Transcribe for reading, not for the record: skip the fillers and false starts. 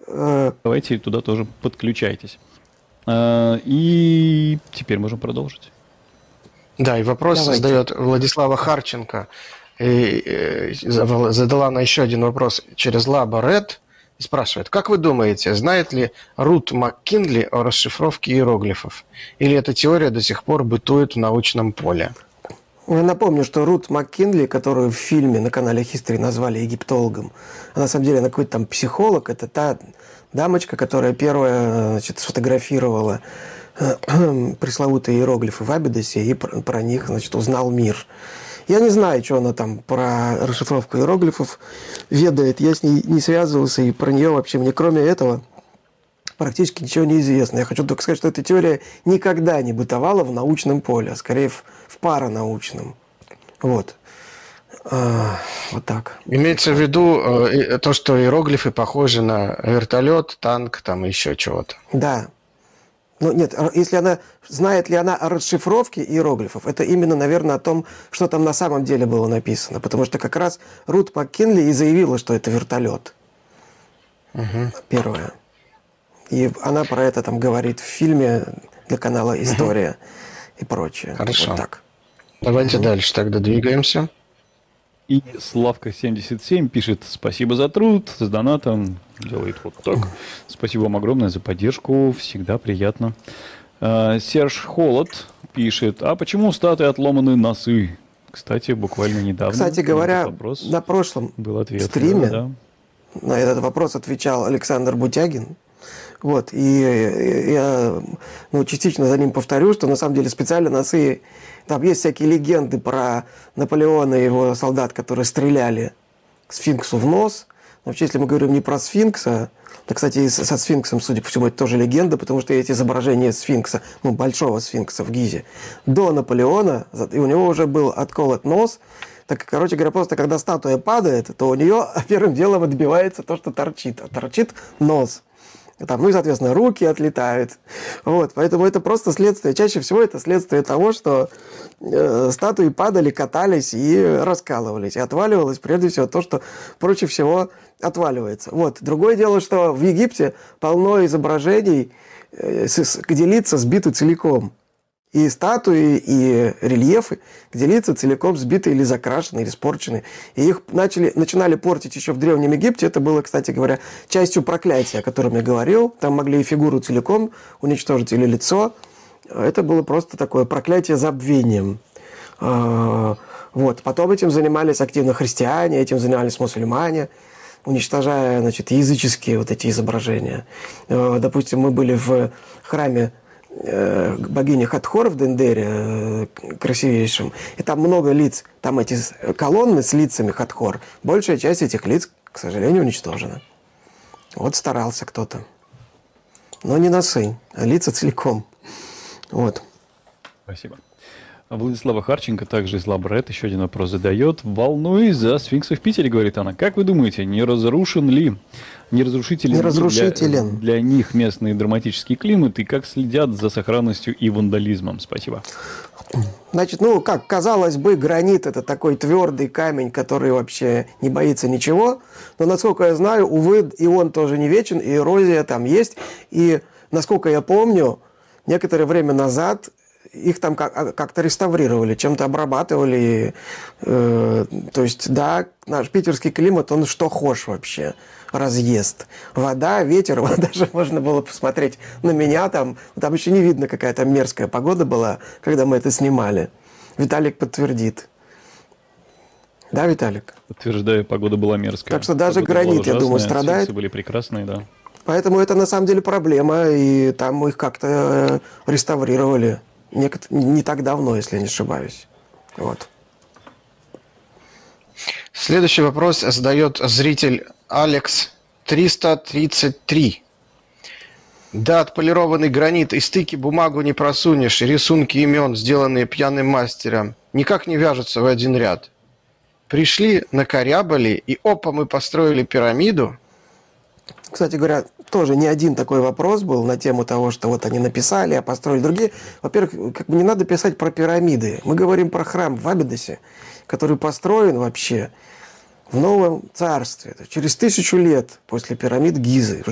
Давайте туда тоже подключайтесь. И теперь можем продолжить. Да, и вопрос Давайте. задает Владислава Харченко. Задала она еще один вопрос через Лаба Ред. И спрашивает, как вы думаете, знает ли Рут МакКинли о расшифровке иероглифов? Или эта теория до сих пор бытует в научном поле? Я напомню, что Рут МакКинли, которую в фильме на канале History назвали египтологом, а на самом деле она какой-то там психолог, это та дамочка, которая первая, значит, сфотографировала пресловутые иероглифы в Абидосе и про них, значит, узнал мир. Я не знаю, что она там про расшифровку иероглифов ведает. Я с ней не связывался, и про нее вообще мне, кроме этого, практически ничего не известно. Я хочу только сказать, что эта теория никогда не бытовала в научном поле, а скорее в паранаучном. Вот. Вот так. Имеется в виду то, что иероглифы похожи на вертолет, танк, там еще чего-то. Да. Ну, нет, если она... Знает ли она о расшифровке иероглифов, это именно, наверное, о том, что там на самом деле было написано. Потому что как раз Рут МакКинли и заявила, что это вертолет. Первое. И она про это там говорит в фильме для канала «История» и прочее. Хорошо. Вот так. Давайте дальше тогда двигаемся. И Славка77 пишет: спасибо за труд, с донатом делает вот так. Спасибо вам огромное за поддержку, всегда приятно. Серж Холод пишет: а почему у статуи отломаны носы? Кстати, буквально недавно Кстати говоря, на прошлом был ответ, стриме да. на этот вопрос отвечал Александр Бутягин. Вот, и я частично за ним повторю, что на самом деле специально носы... Там есть всякие легенды про Наполеона и его солдат, которые стреляли сфинксу в нос. Но вообще, если мы говорим не про сфинкса, да, кстати, и со сфинксом, судя по всему, это тоже легенда, потому что есть изображение сфинкса, большого сфинкса в Гизе, до Наполеона, и у него уже был отколот нос. Так, короче говоря, просто когда статуя падает, то у нее первым делом отбивается то, что торчит, а торчит нос. Там, и, соответственно, руки отлетают. Вот, поэтому это просто следствие. Чаще всего это следствие того, что статуи падали, катались и раскалывались. И отваливалось прежде всего то, что проще всего отваливается. Вот. Другое дело, что в Египте полно изображений, где лица сбиты целиком. И статуи, и рельефы, где лица целиком сбиты или закрашены, или испорчены. И их начинали портить еще в Древнем Египте. Это было, кстати говоря, частью проклятия, о котором я говорил. Там могли и фигуру целиком уничтожить, или лицо. Это было просто такое проклятие забвением. Вот. Потом этим занимались активно христиане, этим занимались мусульмане, уничтожая, значит, языческие вот эти изображения. Допустим, мы были в храме богини Хатхор в Дендере, красивейшем, и там много лиц, там эти колонны с лицами Хатхор, большая часть этих лиц, к сожалению, уничтожена. Вот старался кто-то. Но не носы, а лица целиком. Вот. Спасибо. Владислава Харченко, также из Лабрет, еще один вопрос задает. Волнуюсь за сфинкса в Питере, говорит она. Как вы думаете, не разрушителен для них местный драматический климат и как следят за сохранностью и вандализмом? Спасибо. Значит, как казалось бы, гранит — это такой твердый камень, который вообще не боится ничего. Но, насколько я знаю, увы, и он тоже не вечен, и эрозия там есть. И, насколько я помню, некоторое время назад их там как-то реставрировали, чем-то обрабатывали. То есть, да, наш питерский климат, он что хошь вообще разъест. Вода, ветер, вот даже можно было посмотреть на меня там еще не видно, какая там мерзкая погода была, когда мы это снимали. Виталик подтвердит. Да, Виталик? Подтверждаю, погода была мерзкая. Так что даже погода гранит, я думаю, страдает. Сфинксы были прекрасные, да. Поэтому это на самом деле проблема, и там их как-то реставрировали. Не так давно, если я не ошибаюсь. Вот. Следующий вопрос задает зритель Алекс 333. Да, отполированный гранит и стыки бумагу не просунешь, и рисунки имен, сделанные пьяным мастером, никак не вяжутся в один ряд. Пришли, накорябали, и опа, мы построили пирамиду. Кстати говоря, тоже не один такой вопрос был на тему того, что вот они написали, а построили другие. Во-первых, не надо писать про пирамиды. Мы говорим про храм в Абидосе, который построен вообще в новом царстве, через 1000 лет после пирамид Гизы.